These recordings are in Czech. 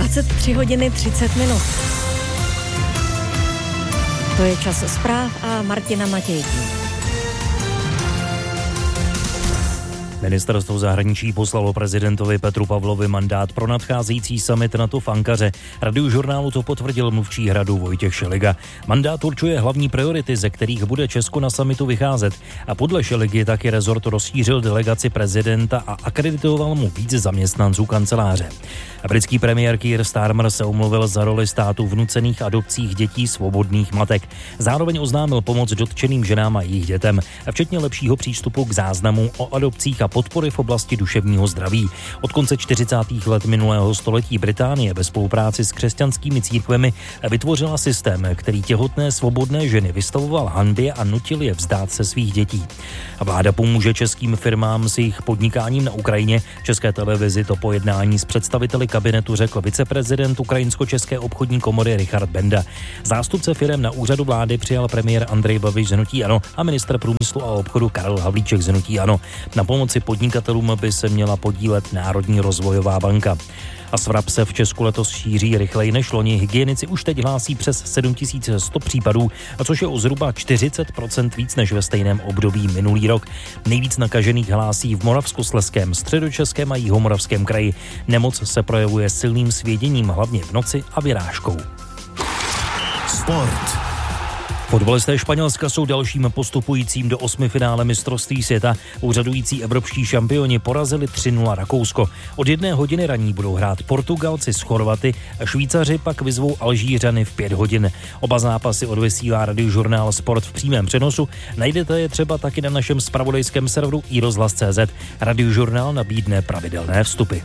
23 hodiny 30 minut. To je čas zpráv a Martina Matějky. Ministerstvo zahraničí poslalo prezidentovi Petru Pavlovi mandát pro nadcházející summit NATO v Ankaře. Radiožurnálu to potvrdil mluvčí Hradu Vojtěch Šeliga. Mandát určuje hlavní priority, ze kterých bude Česko na summitu vycházet. A podle Šeligy taky rezort rozšířil delegaci prezidenta a akreditoval mu více zaměstnanců kanceláře. A britský premiér Keir Starmer se omluvil za roli státu v nucených adopcích dětí svobodných matek. Zároveň oznámil pomoc dotčeným ženám a jejich dětem, včetně lepšího přístupu k záznamům o adopcích a podpory v oblasti duševního zdraví. Od konce 40. let minulého století Británie ve spolupráci s křesťanskými církvemi vytvořila systém, který těhotné svobodné ženy vystavoval hanbě a nutil je vzdát se svých dětí. A vláda pomůže českým firmám s jejich podnikáním na Ukrajině. České televizi to po jednání s představiteli kabinetu řekl viceprezident Ukrajinsko-české obchodní komory Richard Benda. Zástupce firem na úřadu vlády přijal premiér Andrej Babiš z hnutí ANO a ministr průmyslu a obchodu Karel Havlíček z hnutí ANO. Na pomoci podnikatelům by se měla podílet Národní rozvojová banka. A svrap se v Česku letos šíří rychleji než loni. Hygienici už teď hlásí přes 7100 případů, což je o zhruba 40% víc než ve stejném období minulý rok. Nejvíc nakažených hlásí v Moravskoslezském, Středočeském a Jihomoravském kraji. Nemoc se projevuje silným svěděním, hlavně v noci a vyrážkou. Sport. Fotbalisté Španělska jsou dalším postupujícím do 8. finále mistrovství světa. Úřadující evropští šampioni porazili 3-0 Rakousko. Od 1 hodiny raní budou hrát Portugalci s Chorvaty a Švýcaři pak vyzvou Alžířany v 5 hodin. Oba zápasy odvysílá radiožurnál Sport v přímém přenosu. Najdete je třeba taky na našem zpravodajském serveru iRozhlas.cz. Radiožurnál nabídne pravidelné vstupy.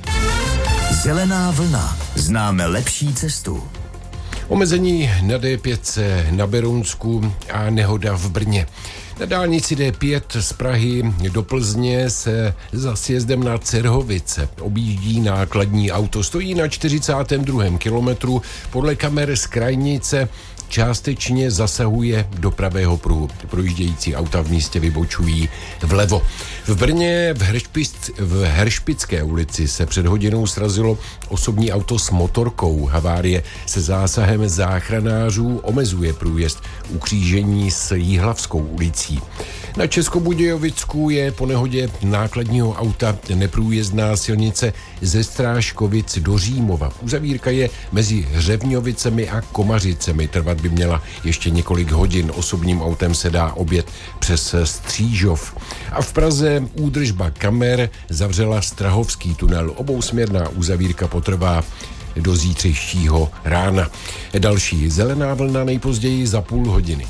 Zelená vlna. Známe lepší cestu. Omezení na D5 na Berounsku a nehoda v Brně. Na dálnici D5 z Prahy do Plzně se za sjezdem na Cerhovice objíždí nákladní auto. Stojí na 42. kilometru. Podle kamer z krajnice částečně zasahuje do pravého pruhu. Projíždějící auta v místě vybočují vlevo. V Brně v Heršpické ulici se před hodinou srazilo osobní auto s motorkou. Havárie se zásahem záchranářů omezuje průjezd u křížení s Jihlavskou ulicí. Na Českobudějovicku je po nehodě nákladního auta neprůjezdná silnice ze Strážkovic do Římova. Uzavírka je mezi Hřevňovicemi a Komařicemi. Trvat by měla ještě několik hodin. Osobním autem se dá objet přes Střížov. A v Praze údržba kamer zavřela Strahovský tunel. Obousměrná uzavírka potrvá do zítřejšího rána. Další zelená vlna nejpozději za půl hodiny.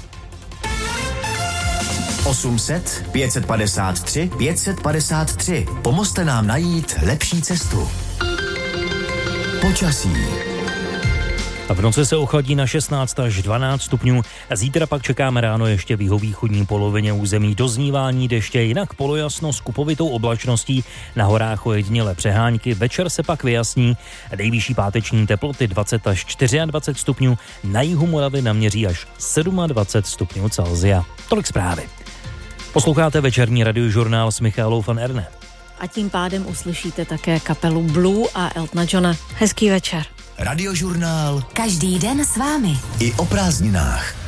800 553 553. Pomozte nám najít lepší cestu. Počasí. V noci se ochladí na 16 až 12 stupňů. Zítra pak čekáme ráno ještě v jihovýchodní polovině území doznívání deště, jinak polojasno s kupovitou oblačností, na horách ojedinělé přehánky, večer se pak vyjasní, nejvyšší páteční teploty 20 až 24 stupňů, na jihu Moravy naměří až 27 stupňů Celsia. Tolik zprávy. Posloucháte večerní radiožurnál s Michalou van Erne. A tím pádem uslyšíte také kapelu Blue a Eltona Johna. Hezký večer. Radiožurnál. Každý den s vámi. I o prázdninách.